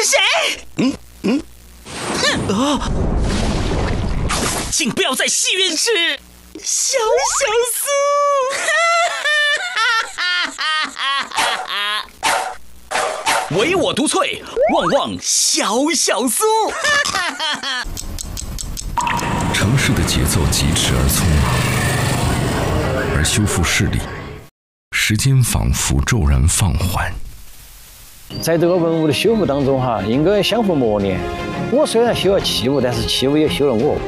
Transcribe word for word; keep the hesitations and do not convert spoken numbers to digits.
谁？嗯嗯，哼啊！请不要在戏院吃小小酥。唯我独萃，旺旺小小酥。 城市的节奏疾驰而匆忙，而修复视力，时间仿佛骤然放缓。 在这个文物的修复当中哈，应该相互磨练。我虽然修了器物，但是器物也修了我。